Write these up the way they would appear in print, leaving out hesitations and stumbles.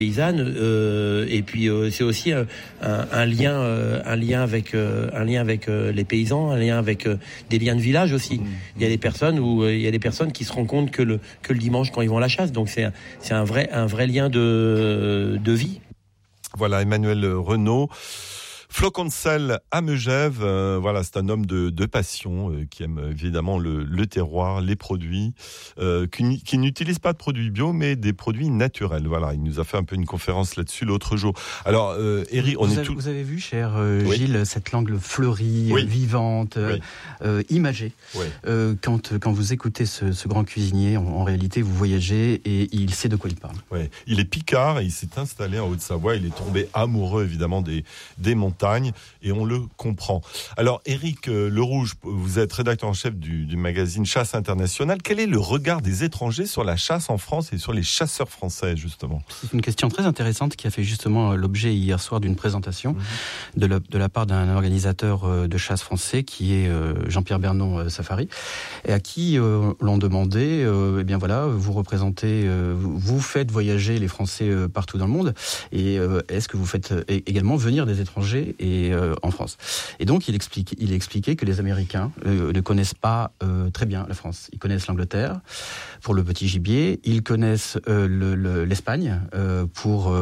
paysanne, et puis c'est aussi un lien avec les paysans, un lien avec des liens de village aussi. Il y a des personnes qui se rendent compte que le dimanche quand ils vont à la chasse, donc c'est un vrai lien de vie. Voilà, Emmanuel Renaud. Flocon de sel à Megève, voilà, c'est un homme de passion qui aime évidemment le terroir, les produits, qui n'utilise pas de produits bio, mais des produits naturels. Voilà, il nous a fait un peu une conférence là-dessus l'autre jour. Alors, Eric, vous avez vu, cher Gilles, cette langue fleurie, vivante, imagée. Oui. Quand vous écoutez ce grand cuisinier, en réalité, vous voyagez et il sait de quoi il parle. Oui, il est picard et il s'est installé en Haute-Savoie. Il est tombé amoureux, évidemment, des montagnes. Et on le comprend. Alors, Éric Lerouge, vous êtes rédacteur en chef du magazine Chasse Internationale. Quel est le regard des étrangers sur la chasse en France et sur les chasseurs français, justement ? C'est une question très intéressante qui a fait justement l'objet hier soir d'une présentation de la part d'un organisateur de chasse français qui est Jean-Pierre Bernon Safari, et à qui l'on demandait, eh bien voilà, vous représentez, vous faites voyager les Français partout dans le monde, et est-ce que vous faites également venir des étrangers et en France. Et donc il expliquait que les Américains ne connaissent pas très bien la France. Ils connaissent l'Angleterre pour le petit gibier, ils connaissent l'Espagne pour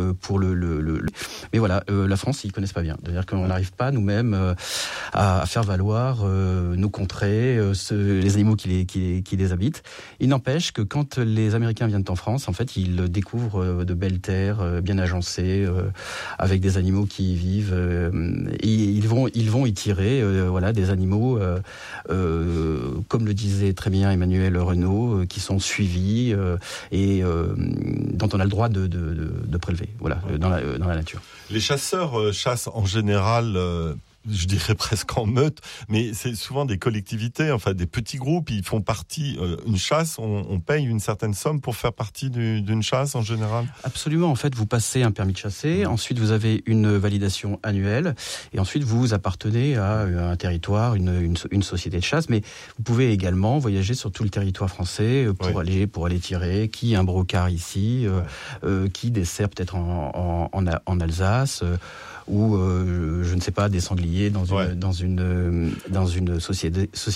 le mais voilà, la France ils connaissent pas bien. C'est-à-dire qu'on n'arrive pas nous-mêmes à faire valoir nos contrées, les animaux qui les habitent. Il n'empêche que quand les Américains viennent en France, en fait, ils découvrent de belles terres bien agencées avec des animaux qui y vivent. Ils vont y tirer des animaux comme le disait très bien Emmanuel Renaud, qui sont suivis et dont on a le droit de prélever dans la nature. Les chasseurs chassent en général je dirais presque en meute, mais c'est souvent des collectivités, enfin des petits groupes, ils font partie, une chasse, on paye une certaine somme pour faire partie d'une chasse en général ? Absolument, en fait vous passez un permis de chasser, ensuite vous avez une validation annuelle, et ensuite vous appartenez à un territoire, une société de chasse, mais vous pouvez également voyager sur tout le territoire français pour aller tirer, qui un brocard ici, qui dessert peut-être en Alsace, ou je ne sais pas, des sangliers dans une société